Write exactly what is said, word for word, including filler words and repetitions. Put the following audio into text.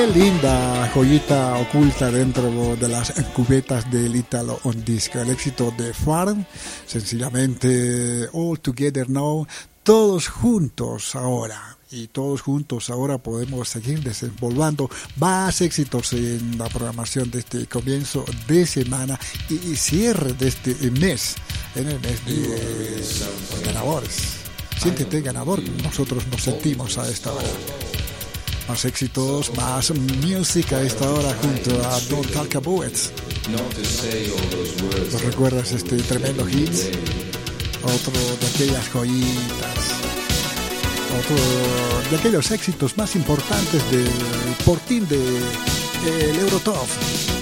Linda joyita oculta dentro de las cubetas del Italo On Disc, el éxito de Farm, sencillamente All Together Now, todos juntos ahora. Y todos juntos ahora podemos seguir desenvolviendo más éxitos en la programación de este comienzo de semana y cierre de este mes, en el mes de los ganadores. Siéntete ganador, nosotros nos sentimos a esta hora. Más éxitos, más música a esta hora junto a Don't Talk About It. ¿No recuerdas este tremendo hit? Otro de aquellas joyitas, otro de aquellos éxitos más importantes del portín de el Eurotop.